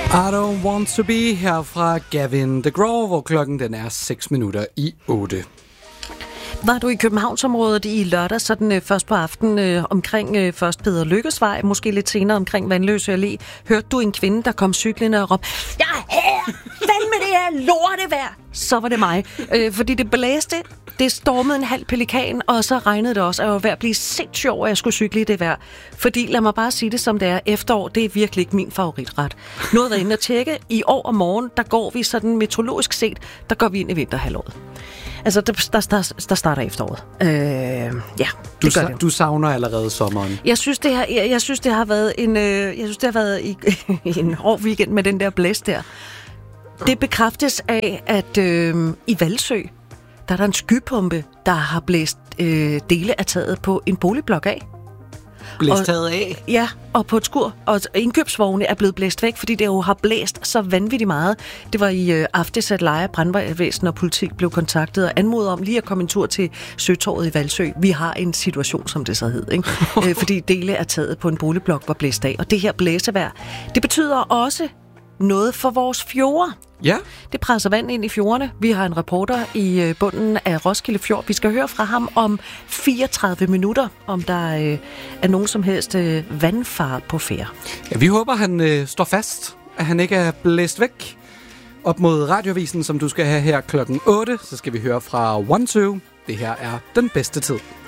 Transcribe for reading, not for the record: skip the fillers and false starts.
I don't want to be her fra Gavin DeGraw, hvor klokken den er 7:06. Var du i Københavnsområdet i lørdag, sådan først på aftenen omkring først Peder Lykkesvej, måske lidt senere omkring Vandløse Allé, hørte du en kvinde, der kom cyklende og råbte, jeg er her! Hvad med det her lortevejr? Så var det mig, fordi det blæste, det stormede en halv pelikan, og så regnede det også, at jeg var ved at blive sindssygt over, at jeg skulle cykle i det vejr. Fordi lad mig bare sige det som det er, efterår, det er virkelig ikke min favoritret. Nu har jeg været inde og tjekke, i år og morgen, der går vi sådan meteorologisk set, der går vi ind i vinterhalvåret. Altså, der starter efteråret. Ja, det gør det. Du savner allerede sommeren. Jeg synes, det har været en hård weekend med den der blæs der. Det bekræftes af, at i Valsø, der er der en skypumpe, der har blæst dele af taget på en boligblok af. Blæst taget af? Ja, og på et skur. Og indkøbsvogne er blevet blæst væk, fordi det jo har blæst så vanvittigt meget. Det var i aftes, at Leje, brandvæsen og politik blev kontaktet og anmodet om lige at komme en tur til Søtorvet i Valsø. Vi har en situation, som det så hed, ikke? Fordi dele af taget på en boligblok var blæst af. Og det her blæsevejr, det betyder også noget for vores fjorde. Ja. Det presser vand ind i fjordene. Vi har en reporter i bunden af Roskilde Fjord. Vi skal høre fra ham om 34 minutter, om der er nogen som helst vandfare på færd. Ja, vi håber, han står fast, at han ikke er blæst væk. Op mod Radioavisen, som du skal have her klokken 8, så skal vi høre fra 1-2. Det her er Den Bedste Tid.